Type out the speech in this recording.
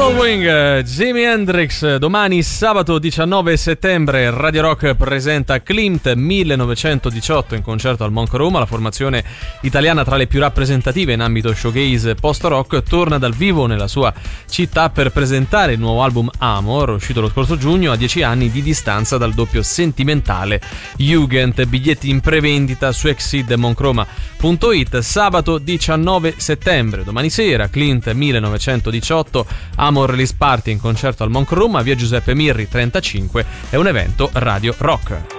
Following Jimi Hendrix. Domani sabato 19 settembre Radio Rock presenta Klimt 1918 in concerto al Monk Roma. La formazione italiana tra le più rappresentative in ambito showcase post-rock torna dal vivo nella sua città per presentare il nuovo album Amor, uscito lo scorso giugno, a 10 anni di distanza dal doppio sentimentale Jugend. Biglietti in prevendita su exceedmonkroma.it. Sabato 19 settembre, domani sera, Klimt 1918, Amor Release Party in concerto al Monk Room, a via Giuseppe Mirri 35, è un evento Radio Rock.